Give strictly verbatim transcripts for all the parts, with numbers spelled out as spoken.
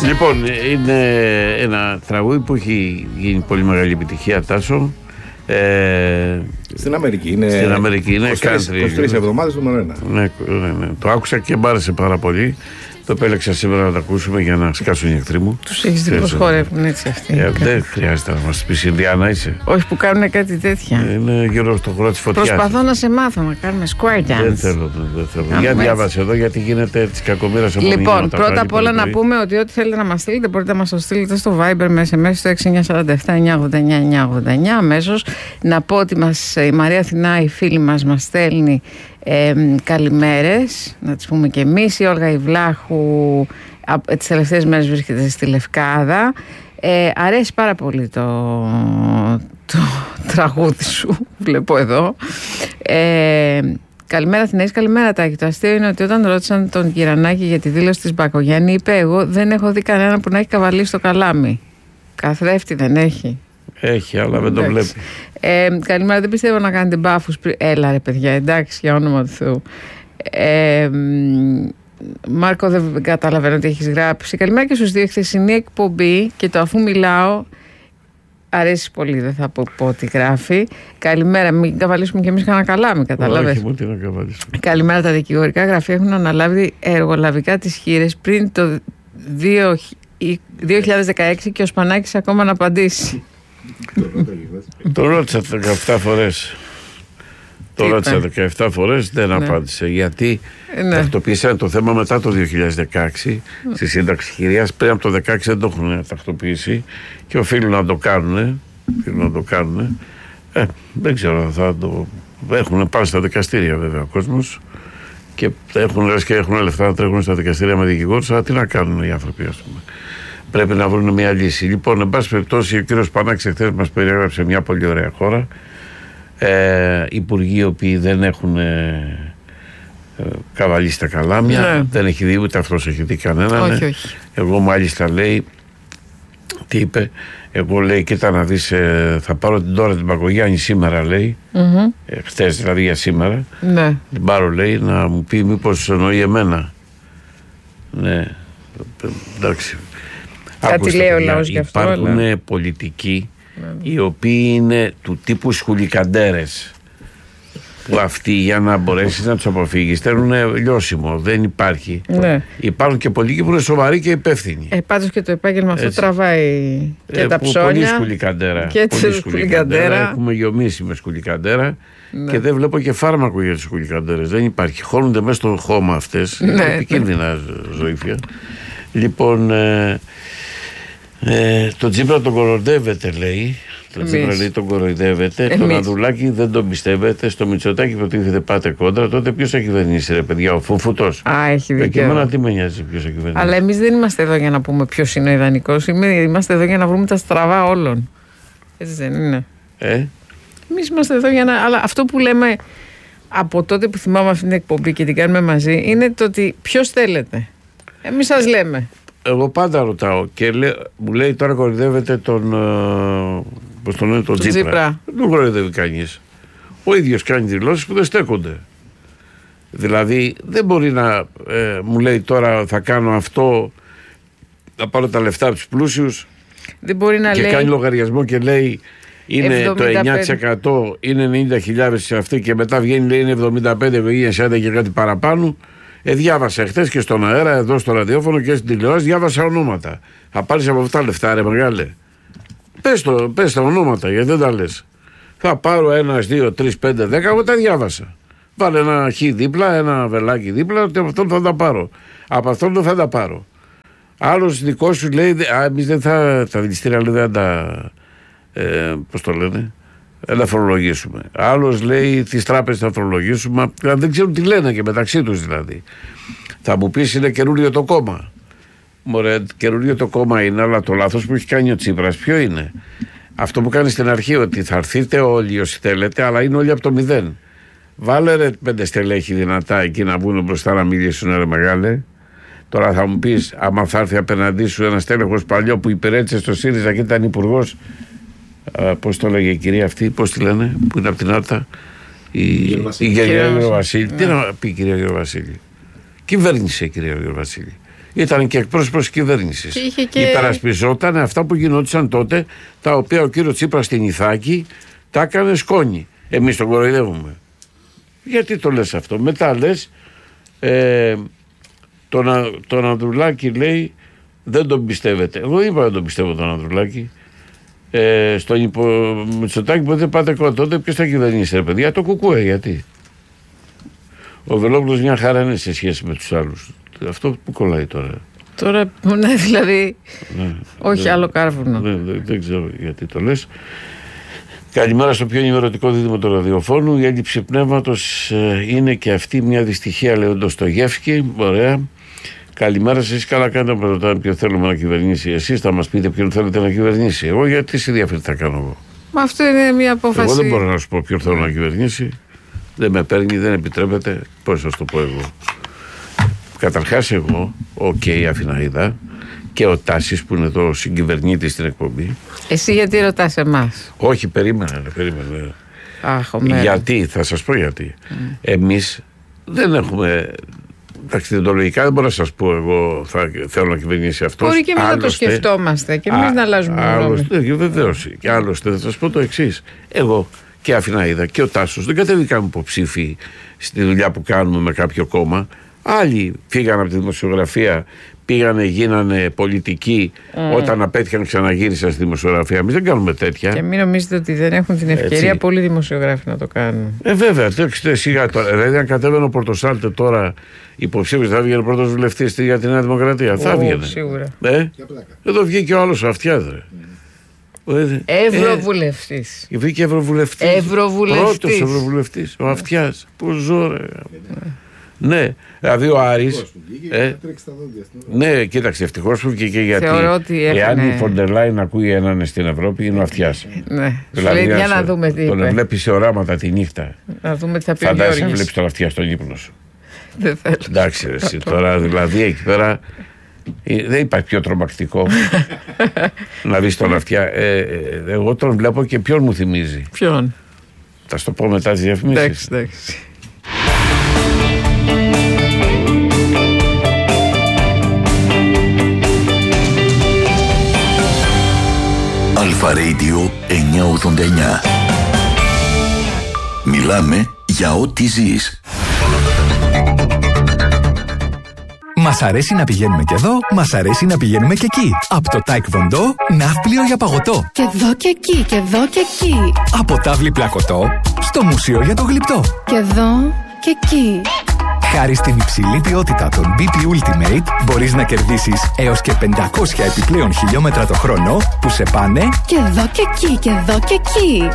Λοιπόν, είναι ένα τραγούδι που έχει γίνει πολύ μεγάλη επιτυχία, Τάσο. Ε, στην Αμερική είναι. Στην Αμερική είναι είκοσι τρεις εβδομάδες νούμερο ένα. Ναι, ναι, ναι. Το άκουσα και μ' άρεσε πάρα πολύ. Το επέλεξα σήμερα να το ακούσουμε για να σκάσουν οι εχθροί μου. Τους έχεις δει πως χορεύουν έτσι αυτοί. Ε, δεν χρειάζεται να μας πεις Ινδιάνα είσαι. Όχι που κάνουν κάτι τέτοια. Είναι γύρω στο χώρο της φωτιάς. Προσπαθώ να σε μάθω να κάνουμε square dance. Δεν θέλω, δεν θέλω. Για διάβασε εδώ γιατί γίνεται της κακομοίρας από Λοιπόν, πρώτα απ' όλα να πούμε ότι ό,τι θέλετε να μας στείλετε μπορείτε να μας το στείλετε στο Viber με ες εμ ες στο έξι εννιά τέσσερα επτά εννιά ογδόντα εννιά εννιά ογδόντα εννιά αμέσως. Να πω ότι μας, η Μαρία Αθηνά, η φίλη μας, μας στέλνει ε, καλημέρες, να τις πούμε και εμείς. Η Όλγα Ιβλάχου τις τελευταίες μέρες βρίσκεται στη Λευκάδα. Ε, αρέσει πάρα πολύ το, το τραγούδι σου, βλέπω εδώ. Ε, καλημέρα Αθηναής, καλημέρα Τάκη. Το αστείο είναι ότι όταν ρώτησαν τον Γυρανάκη για τη δήλωση της Μπακογιάννη, είπε εγώ δεν έχω δει κανένα που να έχει καβαλήσει το καλάμι. Καθρέφτη δεν έχει. Έχει, αλλά δεν το βλέπει. Ε, καλημέρα, δεν πιστεύω να κάνετε μπάφους. Έλα ρε παιδιά, εντάξει, για όνομα του Θεού. Ε, Μάρκο, δεν καταλαβαίνω τι έχεις γράψει. Καλημέρα και στους δύο. Χθεσινή εκπομπή και το αφού μιλάω αρέσει πολύ, δεν θα πω, πω τι γράφει. Καλημέρα, μην καβαλήσουμε κι εμείς κανένα καλάμι, καταλάβες. Όχι, ούτε να καβαλήσουμε. Καλημέρα, τα δικηγορικά γραφεία έχουν αναλάβει εργολαβικά τις χείρες πριν το δύο χιλιάδες δεκαέξι και ο Σπανάκης ακόμα να απαντήσει. Το ρώτησα δεκαεπτά φορές. Το ρώτησα δεκαεπτά φορές, δεν ναι. απάντησε. Γιατί ναι. τακτοποίησαν το θέμα μετά το δύο χιλιάδες δεκαέξι mm. στη σύνταξη χειριάς. Πριν από το δύο χιλιάδες δεκαέξι δεν το έχουν τακτοποιήσει και οφείλουν να το κάνουν. Οφείλουν να το κάνουν. Ε, δεν ξέρω, θα το. Έχουν πάει στα δικαστήρια βέβαια ο κόσμος και έχουν, και έχουν λεφτά να τρέχουν στα δικαστήρια με δικηγόρους. Αλλά τι να κάνουν οι άνθρωποι, ας πούμε. Πρέπει να βρουν μια λύση. Λοιπόν, εν πάση περιπτώσει, ο κύριος Πανάκης εχθές μας περιέγραψε μια πολύ ωραία χώρα. Ε, υπουργοί οι οποίοι δεν έχουν ε, ε, καβαλήσει τα καλάμια, ναι. δεν έχει δει ούτε αυτός έχει δει κανέναν. Όχι, όχι. Εγώ μάλιστα λέει, τι είπε, εγώ λέει κοίτα να δεις, ε, θα πάρω την τώρα την Μπακογιάννη σήμερα λέει, mm-hmm. ε, χτες δηλαδή για σήμερα, ναι. την πάρω λέει να μου πει μήπως εννοεί εμένα. Ναι, εντάξει. Κάτι Άκουστε, λέει ο λαός γι' αυτό. Υπάρχουν αλλά... πολιτικοί οι οποίοι είναι του τύπου σκουλικαντέρες που αυτοί για να μπορέσεις να τους αποφύγεις θέλουν λιώσιμο, δεν υπάρχει. Ναι. Υπάρχουν και πολιτικοί που είναι σοβαροί και υπεύθυνοι. Ε, πάντως και το επάγγελμα αυτό Έτσι. τραβάει και ε, τα ψώνια πολύ σκουλικαντέρα. Και πολύ σκουλικαντέρα. Έχουμε γεωμίσει με σκουλικαντέρα ναι. και δεν βλέπω και φάρμακο για τις σκουλικαντέρες. Δεν υπάρχει. Χώνονται μέσα στο χώμα αυτές. Ναι. Είναι επικίνδυνα ζωήφια. Λοιπόν... Ε, Ε, το Τσίπρα τον κοροϊδεύεται λέει. Το Τσίπρα λέει τον κοροϊδεύεται. Εμείς. Τον Ανδρουλάκη δεν τον πιστεύετε. Στο Μητσοτάκη υποτίθεται πάτε κόντρα. Τότε ποιος θα κυβερνήσει, ρε παιδιά, ο Φουφουτός. Α, έχει δίκιο. Και εμένα τι με νοιάζει ποιος θα κυβερνήσει. Αλλά εμείς δεν είμαστε εδώ για να πούμε ποιος είναι ο ιδανικός. Είμαστε εδώ για να βρούμε τα στραβά όλων. Έτσι δεν είναι. Ε? Εμείς είμαστε εδώ για να. Αλλά αυτό που λέμε από τότε που θυμάμαι αυτή την εκπομπή και την κάνουμε μαζί είναι το ότι ποιος θέλετε. Εμείς σας λέμε. Εγώ πάντα ρωτάω και λέ, μου λέει τώρα κοροϊδεύεται τον, πώς τον λένε, τον Τσίπρα. Τσίπρα. Δεν τον κοροϊδεύει κανείς. Ο ίδιος κάνει δηλώσεις που δεν στέκονται. Δηλαδή δεν μπορεί να ε, μου λέει τώρα θα κάνω αυτό, θα πάρω τα λεφτά από τους πλούσιους δεν μπορεί να και λέει... κάνει λογαριασμό και λέει είναι εβδομήντα πέντε. Το εννιά τοις εκατό είναι ενενήντα χιλιάδες σε αυτή και μετά βγαίνει λέει είναι εβδομήντα πέντε είκοσι και κάτι παραπάνω. Ε, διάβασα χτες και στον αέρα, εδώ στο ραδιόφωνο και στην τηλεόραση, διάβασα ονόματα. Θα πάρεις από αυτά λεφτά, ρε μεγάλε. Πες, το, πες τα ονόματα, γιατί δεν τα λες. Θα πάρω ένα, δύο, τρία, πέντε, δέκα, εγώ τα διάβασα. Βάλε ένα χ δίπλα, ένα βελάκι δίπλα, και από αυτόν θα τα πάρω. Από αυτόν δεν θα τα πάρω. Άλλος δικό σου λέει, α, εμείς δεν θα τα δηληστήρια λέει, δεν τα. Ε, πώς το λένε. Να φορολογήσουμε. Άλλος λέει τις τράπεζες θα φορολογήσουμε. Δεν ξέρουν τι λένε και μεταξύ τους δηλαδή. Θα μου πεις είναι καινούριο το κόμμα. Μωρέ, καινούριο το κόμμα είναι, αλλά το λάθος που έχει κάνει ο Τσίπρας ποιο είναι? Αυτό που κάνει στην αρχή, ότι θα έρθετε όλοι όσοι θέλετε, αλλά είναι όλοι από το μηδέν. Βάλε ρε πέντε στελέχη δυνατά εκεί να βγουν μπροστά να μιλήσουν, ρε μεγάλε. Τώρα θα μου πεις, άμα θα έρθει απέναντί σου ένα στέλεχος παλιό που υπηρέτησε στο ΣΥΡΙΖΑ και ήταν υπουργός. Πώς το λέγε η κυρία αυτή, πώς τη λένε, που είναι από την Άρτα, η, η κυρία Γεωργοβασίλη. Τι να πει η κυρία Γεωργοβασίλη? Κυβέρνησε η κυρία Γεωργοβασίλη. Ήταν και εκπρόσωπος της κυβέρνησης. Και... Υπερασπιζόταν αυτά που γινόντουσαν τότε, τα οποία ο κύριος Τσίπρας στην Ιθάκη τα έκανε σκόνη. Εμείς τον κοροϊδεύουμε. Γιατί το λες αυτό? Μετά λες ε, τον, τον Ανδρουλάκη, λέει, δεν τον πιστεύετε. Εγώ είπα δεν τον πιστεύω τον Ανδρουλάκη. Ε, στον υπο... Μητσοτάκη που δεν πάτε κοντά, τότε ποιος θα κυβερνήσει, ρε παιδιά? Το Κουκούε. Γιατί? Ο Βελόπουλος μια χαρά είναι σε σχέση με τους άλλους. Αυτό που κολλάει τώρα? Τώρα, ναι, δηλαδή, ναι, όχι ναι, άλλο κάρβουνο. Ναι, δεν, δεν ξέρω γιατί το λες. Καλημέρα στο πιο ενημερωτικό δίδυμο του ραδιοφώνου. Η έλλειψη πνεύματος ε, είναι και αυτή μια δυστυχία, λέει ο Ντοστογεύσκη. Ωραία. Καλημέρα σας. Καλά κάνετε να ρωτάνε ποιο θέλουμε να κυβερνήσει. Εσείς θα μας πείτε ποιον θέλετε να κυβερνήσει. Εγώ γιατί σε διαφέρει θα κάνω εγώ? Μα αυτό είναι μια απόφαση. Εγώ δεν μπορώ να σου πω ποιον θέλω να κυβερνήσει. Δεν με παίρνει, δεν επιτρέπεται. Πώς θα το πω εγώ? Καταρχάς εγώ, οκ, okay, Αθηναίδα, και ο Τάσης που είναι εδώ συγκυβερνήτης στην εκπομπή. Εσύ γιατί ρωτάς εμάς? Όχι, περίμενε, περίμενε. Αχ, γιατί, θα σας πω γιατί. Mm. Εμείς δεν έχουμε... Εντάξει, διοντολογικά δεν μπορώ να σας πω εγώ θα θέλω να κυβερνήσει αυτός. Μπορεί και εμείς να το σκεφτόμαστε και εμείς να αλλάζουμε γνώμη. Βεβαίως. Και άλλωστε θα σας πω το εξής. Εγώ και Αθηναίδα και ο Τάσος δεν κατέβηκαμε υποψήφοι στη δουλειά που κάνουμε με κάποιο κόμμα. Άλλοι φύγανε από τη δημοσιογραφία, πήγανε, γίνανε πολιτικοί, mm. όταν απέτυχαν ξαναγύρισαν στη δημοσιογραφία. Εμείς δεν κάνουμε τέτοια. Και μην νομίζετε ότι δεν έχουν την ευκαιρία. Έτσι. Πολλοί δημοσιογράφοι να το κάνουν. Ε, βέβαια, τέτοιο σιγά τώρα. Δηλαδή, αν κατέβαινε ο Πορτοσάλτε τώρα υποψήφιος, θα βγαίνει πρώτος βουλευτής για τη Νέα Δημοκρατία. Oh, θα βγαίνει. Σίγουρα. Ε? Εδώ βγήκε ο άλλος ο Αυτιάδρε. Ευρωβουλευτής. Ε, βγήκε Ευρωβουλευτής. Ευρωβουλευτής. Πρώτος Ευρωβουλευτής. Ο Αυτιάς. Που ζω, ναι, δηλαδή ο Άρης. Ε, ναι, κοίταξε, ευτυχώς που βγήκε, γιατί εάν η Φοντερ Λάιν ακούει έναν στην Ευρώπη, είναι ο Αυτιάς. Ναι, δηλαδή, για να δούμε τι τον είπε. βλέπει σε οράματα τη νύχτα. Να δούμε τι θα πει ο Γιώργης. Φαντάζεσαι να βλέπεις τον Αυτιά στον ύπνο σου. Δεν θέλω. Εντάξει, εσύ τώρα δηλαδή εκεί πέρα δεν υπάρχει πιο τρομακτικό να δεις τον Αυτιά. Ε, ε, εγώ τον βλέπω και ποιον μου θυμίζει. Ποιον? Θα σου το πω μετά τις διαφημίσεις. Εντάξει, εντάξει. Αλφα Radio εννιακόσια ογδόντα εννιά. Μιλάμε για ό,τι ζεις. Μας αρέσει να πηγαίνουμε και εδώ, μας αρέσει να πηγαίνουμε και εκεί. Από το Taekwondo, ναύπλιο για παγωτό. Και εδώ και εκεί, και εδώ και εκεί. Από τάβλη πλακωτό, στο μουσείο για το γλυπτό. Και εδώ και εκεί. Χάρη στην υψηλή ποιότητα των μπι πι Ultimate, μπορείς να κερδίσεις έως και πεντακόσια επιπλέον χιλιόμετρα το χρόνο που σε πάνε και εδώ και εκεί, και εδώ και εκεί.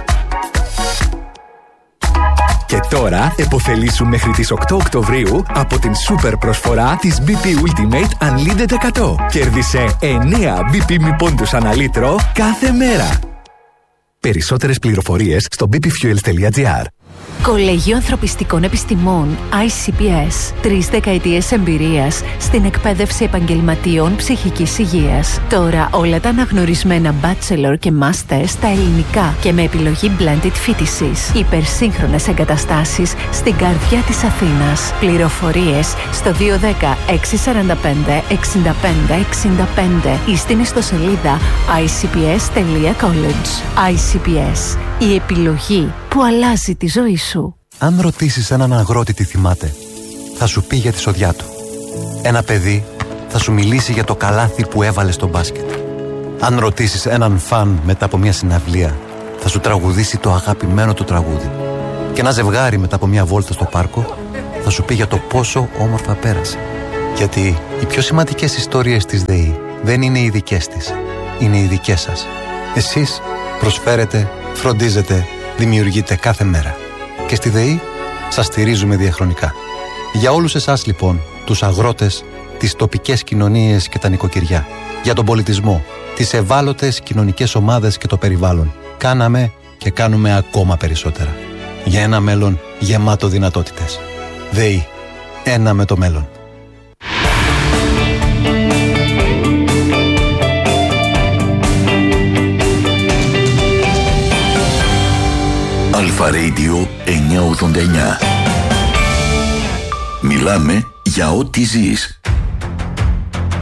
Και τώρα επωφελήσου μέχρι τις οκτώ Οκτωβρίου από την σούπερ προσφορά της μπι πι Ultimate Unlimited εκατό. Κέρδισε εννέα μπι πι μη πόντους ανά λίτρο κάθε μέρα. Περισσότερες πληροφορίες στο μπι πι fuels τελεία τζι άρ. Κολέγιο Ανθρωπιστικών Επιστημών άι σι πι ες. Τρεις δεκαετίες εμπειρίας στην εκπαίδευση επαγγελματίων ψυχικής υγείας. Τώρα όλα τα αναγνωρισμένα bachelor και master στα ελληνικά και με επιλογή blended φοιτησής. Υπερσύγχρονες εγκαταστάσεις στην καρδιά της Αθήνας. Πληροφορίες στο δύο ένα μηδέν έξι τέσσερα πέντε έξι πέντε έξι πέντε ή στην ιστοσελίδα άι σι πι ες τελεία college. άι σι πι ες. Η επιλογή που αλλάζει τη ζωή σου. Αν ρωτήσεις έναν αγρότη τι θυμάται, θα σου πει για τη σοδιά του. Ένα παιδί θα σου μιλήσει για το καλάθι που έβαλε στο μπάσκετ. Αν ρωτήσεις έναν φαν μετά από μια συναυλία, θα σου τραγουδήσει το αγαπημένο του τραγούδι. Και ένα ζευγάρι μετά από μια βόλτα στο πάρκο θα σου πει για το πόσο όμορφα πέρασε. Γιατί οι πιο σημαντικές ιστορίες της ΔΕΗ δεν είναι οι δικές της, είναι οι δικές σας. Εσείς προσφέρετε, φροντίζετε, δημιουργείτε κάθε μέρα. Και στη ΔΕΗ σας στηρίζουμε διαχρονικά. Για όλους εσάς λοιπόν, τους αγρότες, τις τοπικές κοινωνίες και τα νοικοκυριά, για τον πολιτισμό, τις ευάλωτες κοινωνικές ομάδες και το περιβάλλον, κάναμε και κάνουμε ακόμα περισσότερα. Για ένα μέλλον γεμάτο δυνατότητες. ΔΕΗ. Ένα με το μέλλον. Αλφα Radio εννιακόσια ογδόντα εννιά. Μιλάμε για ό,τι ζεις.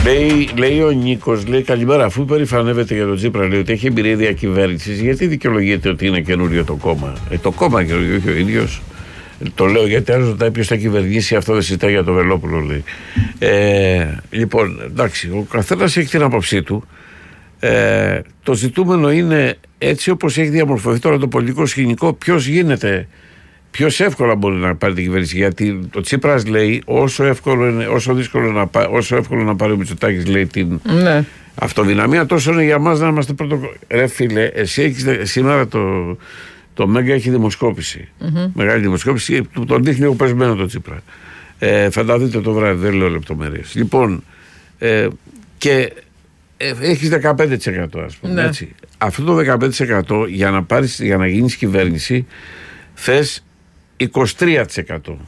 λέει, λέει ο Νίκος, λέει καλημέρα, αφού περηφανεύεται για τον Τσίπρα, λέει ότι έχει εμπειρία διακυβέρνησης, γιατί δικαιολογείται ότι είναι καινούριο το κόμμα? Ε, το κόμμα καινούριο, όχι ο ίδιος. Το λέω γιατί άλλο ρωτάει ποιος θα κυβερνήσει, αυτό δεν συζητάει για το Βελόπουλο, λέει. Ε, λοιπόν, εντάξει, ο καθένας έχει την άποψή του. Ε, το ζητούμενο είναι έτσι όπως έχει διαμορφωθεί τώρα το πολιτικό σκηνικό, ποιος γίνεται, ποιος εύκολα μπορεί να πάρει την κυβέρνηση. Γιατί ο Τσίπρας λέει όσο εύκολο, είναι, όσο δύσκολο να, όσο εύκολο να πάρει ο Μητσοτάκης, λέει, την ναι. αυτοδυναμία, τόσο είναι για μας να είμαστε πρώτο. Ρε φίλε, εσύ έχεις σήμερα το, το Μέγκα έχει δημοσκόπηση. Mm-hmm. Μεγάλη δημοσκόπηση, τον δείχνει εγώ πεσμένο το Τσίπρα. Ε, θα τα δείτε το βράδυ, δεν λέω λεπτομέρειες. Λοιπόν, ε, και έχεις δεκαπέντε τοις εκατό, ας πούμε, ναι. έτσι. Αυτό το δεκαπέντε τοις εκατό για να, πάρεις, για να γίνεις κυβέρνηση θες είκοσι τρία τοις εκατό.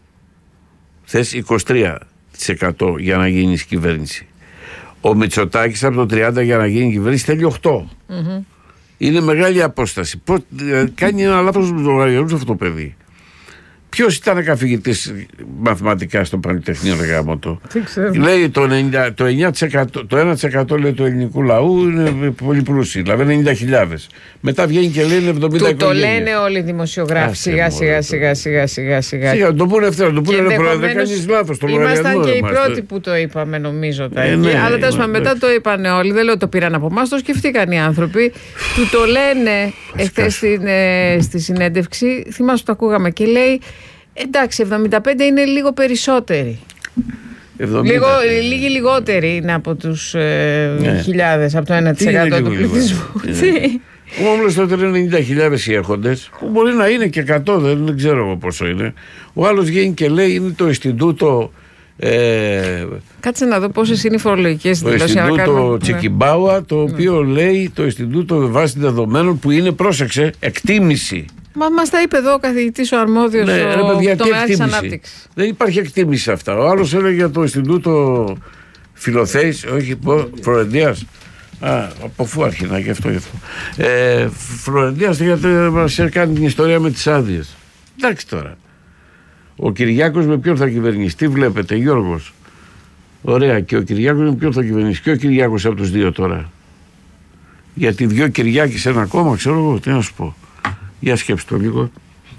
Θες είκοσι τρία τοις εκατό για να γίνεις κυβέρνηση. Ο Μητσοτάκης από το τριάντα για να γίνει κυβέρνηση θέλει οκτώ. Mm-hmm. Είναι μεγάλη απόσταση. Πώς, κάνει ένα λάθος με τον λογαριασμό αυτό το παιδί. Ποιος ήταν καθηγητής μαθηματικά στο Πανεπιστήμιο Ρεγάμοτο? Λέει το, ενενήντα, το, εννιά τοις εκατό, το ένα τοις εκατό λέει του ελληνικού λαού είναι πολύ πλούσιοι, δηλαδή ενενήντα χιλιάδες. Μετά βγαίνει και λέει είναι εβδομήντα οικογένειες. Το λένε όλοι οι δημοσιογράφοι σιγά σιγά σιγά σιγά σιγά σιγά. Σιγά, το πούνε ευθέρα, το πούνε πρόεδρε, δεν κάνεις λάθος. Ήμασταν και οι πρώτοι που το είπαμε, νομίζω. Τα ε, ναι, αλλά τέλος πάντων μετά το είπαν όλοι, δεν λέω το πήραν από εμάς, το σκεφτήκαν οι άνθρωποι. Του το λένε εχθές στη συνέντευξη, θυμάσαι το ακούγαμε και λέει. Εντάξει, εβδομήντα πέντε είναι λίγο περισσότεροι. Λίγο, λίγοι λιγότεροι είναι από τους ε, ναι. χιλιάδες, από το ένα τοις εκατό του πληθυσμού. Εγώ μου λες τότε είναι ενενήντα χιλιάδες οι έχοντες, που μπορεί να είναι και εκατό, δεν, δεν ξέρω πόσο είναι. Ο άλλος βγαίνει και λέει είναι το Ινστιτούτο. Ε, Κάτσε να δω πόσες είναι οι φορολογικές δηλώσεις. Το Ινστιτούτο κάνουμε... Τσικιμπάουα, το οποίο ναι. λέει το Ινστιτούτο βάση δεδομένων που είναι, πρόσεξε, εκτίμηση. Μα μας τα είπε εδώ ο καθηγητής ο αρμόδιος ναι, ο τομέας της ανάπτυξης. Δεν υπάρχει εκτίμηση σε αυτά. Ο άλλος έλεγε για το Ινστιτούτο Φιλοθέης, όχι Φλωρεντίας. Α, από πού άρχινα και αυτό γι' αυτό. Ε, Φλωρεντίας γιατί μας έκανε την ιστορία με τις άδειες. Εντάξει τώρα. Ο Κυριάκος με ποιον θα κυβερνήσει? Τι βλέπετε, Γιώργος? Ωραία, και ο Κυριάκος με ποιον θα κυβερνήσει? Και ο Κυριάκος από τους δύο τώρα. Γιατί δυο Κυριάκοι σε ένα κόμμα, ξέρω εγώ, τι να σου πω. Για σκέψου το λίγο.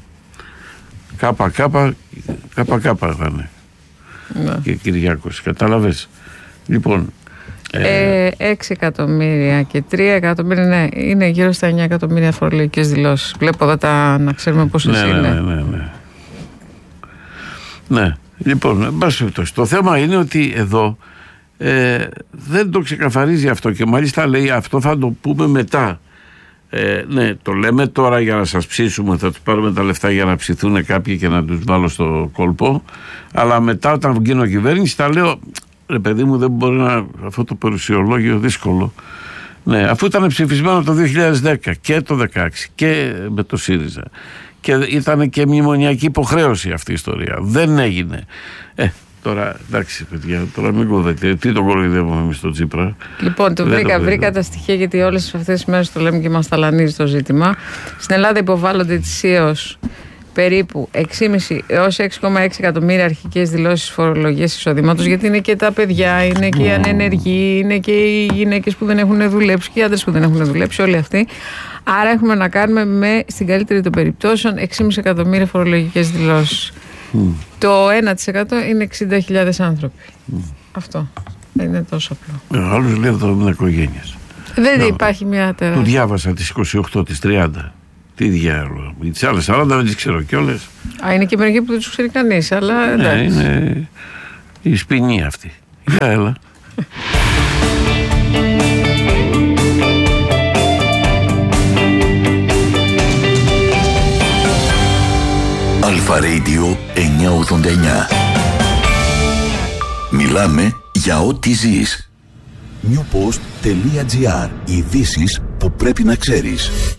Κάπα κάπα, κάπα κάπα θα είναι. Ναι. Και Κυριάκος, κατάλαβες. Λοιπόν. Ε, ε, έξι εκατομμύρια και τρία εκατομμύρια, ναι, είναι γύρω στα εννιά εκατομμύρια φορολογικές δηλώσεις. Βλέπω εδώ τα, να ξέρουμε πόσες ναι, είναι. Ναι, ναι, ναι. Ναι, λοιπόν, εν πάση περιπτώσει, το θέμα είναι ότι εδώ ε, δεν το ξεκαθαρίζει αυτό και μάλιστα λέει αυτό θα το πούμε μετά. Ε, ναι, το λέμε τώρα για να σας ψήσουμε, θα τους πάρουμε τα λεφτά για να ψηθούν κάποιοι και να τους βάλω στο κόλπο, αλλά μετά όταν γίνω κυβέρνηση τα λέω, ρε παιδί μου δεν μπορεί να, αυτό το περιουσιολόγιο δύσκολο. Ναι, αφού ήταν ψηφισμένο το δύο χιλιάδες δέκα και το δύο χιλιάδες δεκαέξι και με το ΣΥΡΙΖΑ και ήταν και μνημονιακή υποχρέωση αυτή η ιστορία, δεν έγινε. Ε, Τώρα, εντάξει, παιδιά, τώρα μην κοδετε. Τι τον κοροϊδεύουμε εμείς στο Τσίπρα? Λοιπόν, το βρήκα, το βρήκα τα στοιχεία, γιατί όλες αυτές τις μέρες το λέμε και μας ταλανίζει το ζήτημα. Στην Ελλάδα υποβάλλονται ετησίως περίπου έξι κόμμα πέντε έως έξι κόμμα έξι εκατομμύρια αρχικές δηλώσεις φορολογίας εισοδήματος, γιατί είναι και τα παιδιά, είναι και οι ανενεργοί, είναι και οι γυναίκες που δεν έχουν δουλέψει και οι άντρες που δεν έχουν δουλέψει, όλοι αυτοί. Άρα έχουμε να κάνουμε με, στην καλύτερη των περιπτώσεων, έξι κόμμα πέντε εκατομμύρια φορολογικές δηλώσεις. Mm. Το ένα τοις εκατό είναι εξήντα χιλιάδες άνθρωποι. Mm. Αυτό δεν είναι τόσο απλό. Ε, άλλους λέει εβδομήντα οικογένειες. Δεν yeah. υπάρχει μια τεράστια. Του διάβασα τις είκοσι οκτώ, τις τριάντα. Τι διάλογο. Τις άλλες σαράντα δεν τις ξέρω κιόλας. Α, είναι και μερικοί που δεν τους ξέρει κανείς, αλλά ναι, είναι η σπινή αυτή. Για έλα. Αλφα Radio εννιακόσια ογδόντα εννιά. Μιλάμε για ό,τι ζεις. newpost.gr. Ειδήσεις που πρέπει να ξέρεις.